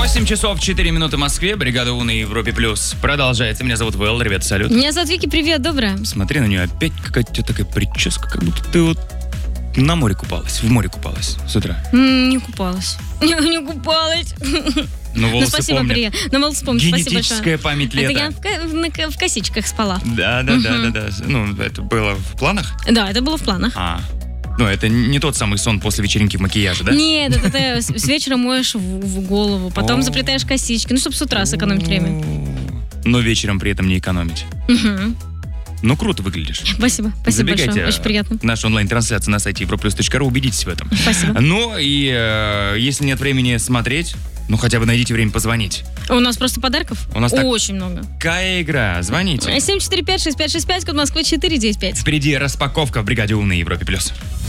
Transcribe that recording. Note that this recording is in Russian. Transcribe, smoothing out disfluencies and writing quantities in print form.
8 часов 4 минуты в Москве. Бригада У на Европе Плюс продолжается. Меня зовут Вэл. Ребята, салют. Меня зовут Вики, привет, доброе. Смотри на нее, опять какая-то такая прическа, как будто ты вот на море купалась, в море купалась с утра. Не купалась. Не купалась. Ну, волосы спасибо, помнят. приятно. Ну, волосы помнят, спасибо большое. Генетическая память лета. Это я в косичках спала. Да. Ну, это было в планах? Да, это было в планах. Ну, это не тот самый сон после вечеринки в макияже, да? Нет, это с вечера моешь в голову, потом заплетаешь косички, ну, чтобы с утра сэкономить время. Но вечером при этом не экономить. Ну, круто выглядишь. Спасибо Забегайте большое, очень приятно. в нашу онлайн-трансляцию на сайте europlus.ru, убедитесь в этом. Спасибо. Ну, и если нет времени смотреть, ну, хотя бы найдите время позвонить. У нас просто подарков У нас очень много. Какая игра? Звоните. 745-6565, код Москвы 495. Впереди распаковка в бригаде У на Европе+.